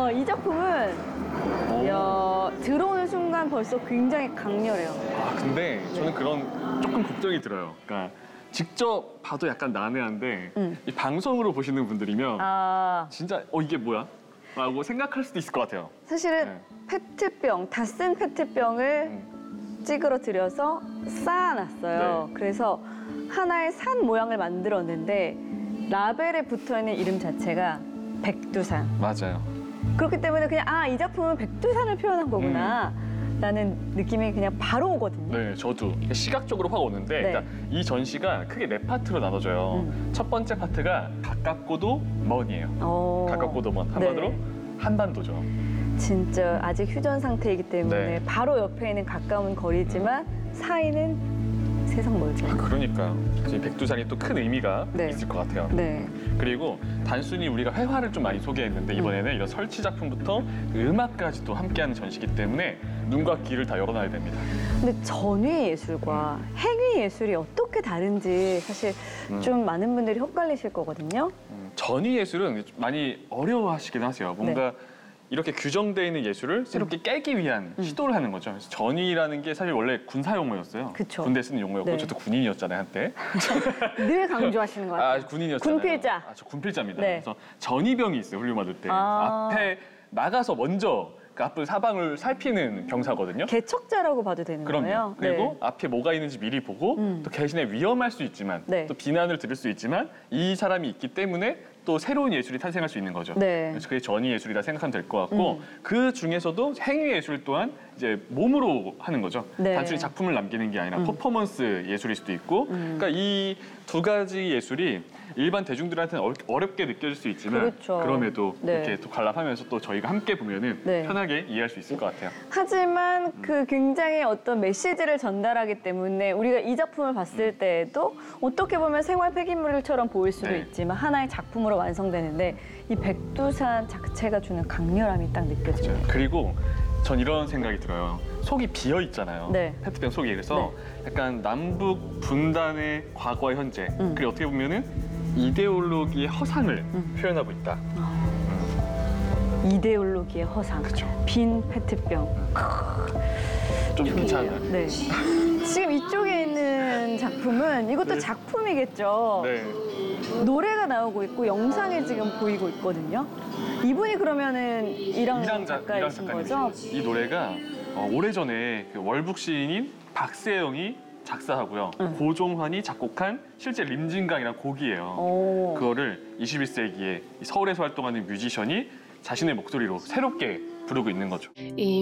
이 작품은 야, 들어오는 순간 벌써 굉장히 강렬해요. 아, 근데 저는 그런 조금 걱정이 들어요. 그러니까 직접 봐도 약간 난해한데 이 방송으로 보시는 분들이면 진짜 이게 뭐야? 라고 생각할 수도 있을 것 같아요. 사실은 페트병, 다 쓴 페트병을 찌그러뜨려서 쌓아놨어요. 네. 그래서 하나의 산 모양을 만들었는데 라벨에 붙어있는 이름 자체가 백두산. 맞아요. 그렇기 때문에 그냥 이 작품은 백두산을 표현한 거구나 라는 느낌이 그냥 바로 오거든요. 네, 저도 시각적으로 확 오는데 네. 그러니까 이 전시가 크게 네 파트로 나눠져요. 첫 번째 파트가 가깝고도 먼이에요. 가깝고도 먼, 한마디로 한반도죠. 진짜 아직 휴전 상태이기 때문에 바로 옆에 있는 가까운 거리지만 사이는 세상 멀죠. 그러니까요. 지금 백두산이 또 큰 의미가 있을 것 같아요. 네. 그리고 단순히 우리가 회화를 좀 많이 소개했는데 이번에는 이런 설치 작품부터 그 음악까지 또 함께하는 전시이기 때문에 눈과 귀를 다 열어놔야 됩니다. 근데 전위 예술과 행위 예술이 어떻게 다른지 사실 좀 많은 분들이 헷갈리실 거거든요. 전위 예술은 많이 어려워하시긴 하세요. 뭔가 이렇게 규정되어 있는 예술을 새롭게 깨기 위한 시도를 하는 거죠. 그래서 전위라는 게 사실 원래 군사 용어였어요. 그쵸. 군대 쓰는 용어였고 네. 저도 군인이었잖아요 한때. 늘 강조하시는 것 같아요. 군인이었잖아요. 군필자. 저 군필자입니다. 네. 그래서 전위병이 있어요. 훌륭 받을 때. 앞에 나가서 먼저 그 앞을 사방을 살피는 병사거든요. 개척자라고 봐도 되는 그럼요. 거예요. 그리고 앞에 뭐가 있는지 미리 보고 또 대신에 위험할 수 있지만 또 비난을 들을 수 있지만 이 사람이 있기 때문에 또 새로운 예술이 탄생할 수 있는 거죠. 그래서 그게 전위 예술이라 생각하면 될 것 같고 그 중에서도 행위 예술 또한 이제 몸으로 하는 거죠. 단순히 작품을 남기는 게 아니라 퍼포먼스 예술일 수도 있고 그러니까 이 두 가지 예술이 일반 대중들한테는 어렵게 느껴질 수 있지만 그럼에도 이렇게 또 관람하면서 또 저희가 함께 보면은 편하게 이해할 수 있을 것 같아요. 하지만 그 굉장히 어떤 메시지를 전달하기 때문에 우리가 이 작품을 봤을 때에도 어떻게 보면 생활 폐기물처럼 보일 수도 있지만 하나의 작품으로 완성되는데 이 백두산 자체가 주는 강렬함이 딱 느껴져요. 그리고 전 이런 생각이 들어요. 속이 비어 있잖아요. 페트병 속이. 그래서 약간 남북 분단의 과거, 현재. 그리고 어떻게 보면은 이데올로기의 허상을 표현하고 있다. 이데올로기의 허상. 빈 페트병. 좀 괜찮아요. 네. 지금 이쪽에 있는 작품은 이것도 작품이겠죠. 노래가 나오고 있고 영상에 지금 보이고 있거든요. 이분이 그러면은 이랑 작가이신 거죠? 이 노래가 오래전에 그 월북 시인인 박세영이 작사하고요. 고종환이 작곡한 실제 림진강이라는 곡이에요. 그거를 21세기에 서울에서 활동하는 뮤지션이 자신의 목소리로 새롭게 부르고 있는 거죠.